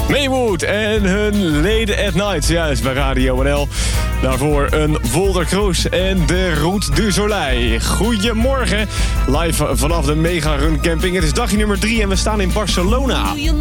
Maywood en hun Lady at Night, juist bij Radio NL. Daarvoor een Volder Kroes en de Route du Soleil. Goedemorgen, live vanaf de Mega Run Camping. Het is dagje nummer 3 en we staan in Barcelona.